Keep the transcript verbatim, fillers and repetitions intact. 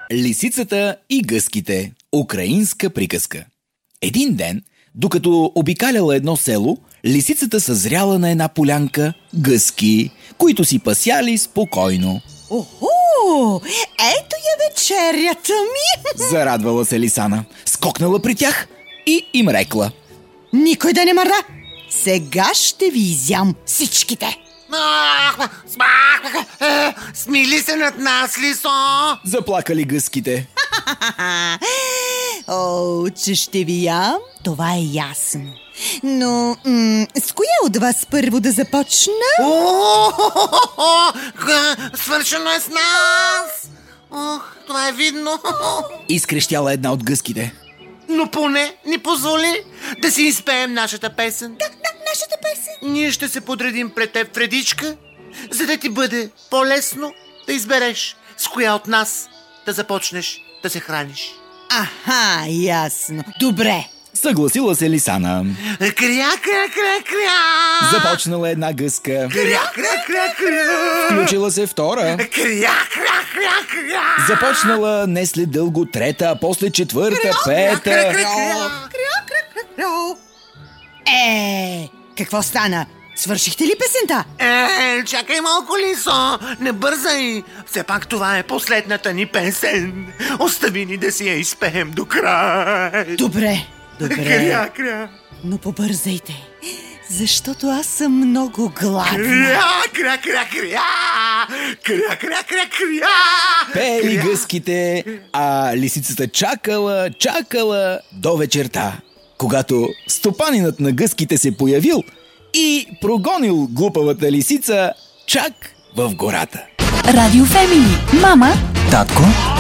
Лисицата и гъските. Украинска приказка. Един ден, докато обикаляла едно село, лисицата съзряла на една полянка гъски, които си пасяли спокойно. Охо! Ето я вечерята ми! Зарадвала се Лисана, скокнала при тях и им рекла: Никой да не мърда! Сега ще ви изям всичките! Смили се над нас, Лисо! Заплакали гъските. О, че ще ви ям, това е ясно. Но м- с коя от вас първо да започна? Свършено е с нас! Ох, това е видно. Изкрещяла една от гъските. Но поне ни позволи да си изпеем нашата песен. Да, да, нашата песен. Ние ще се подредим пред теб в редичка, за да ти бъде по-лесно да избереш с коя от нас да започнеш да се храниш. Аха, ясно. Добре. Съгласила се Лисана. Кря, кря, кря, кря! Започнала една гъска. Кря, кря, кря, кря! Включила се втора. Кря, кря, кря, кря! Започнала не след дълго трета, а после четвърта, пета. кря, кря, Кря, кря, кря, кря. Е, какво стана? Свършихте ли песента? Е, чакай малко, Лисо, не бързай. Все пак това е последната ни песен. Остави ни да си я изпеем до край. Добре, добре. Кря, кря. Но побързайте, защото аз съм много гладна. Кря, кря, кря, кря. Кря, кря, кря, кря. Пели гъските, а лисицата чакала, чакала до вечерта, когато стопанинът на гъските се появил и прогонил глупавата лисица чак в гората. Радио Фемини. Мама, Татко